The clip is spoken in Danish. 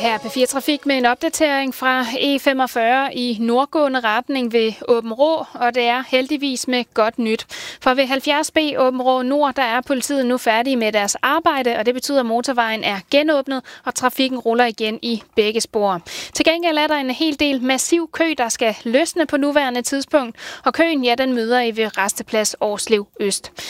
her på P4 Trafik med en opdatering fra E45 i nordgående retning ved Aabenraa, og det er heldigvis med godt nyt. For ved 70B Aabenraa Nord, der er politiet nu færdige med deres arbejde, og det betyder, at motorvejen er genåbnet, og trafikken ruller igen i begge spor. Til gengæld er der en hel del massiv kø, der skal løsne på nuværende tidspunkt, og køen, ja, den møder I ved Rasteplads Årslev Øst.